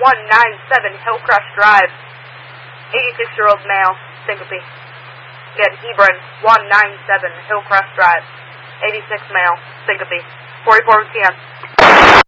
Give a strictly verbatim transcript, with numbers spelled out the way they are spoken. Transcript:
one nine seven Hillcrest Drive. eighty-six-year-old male, syncope. Again, Hebron, one nine seven Hillcrest Drive. eighty-six male, syncope. forty-four P M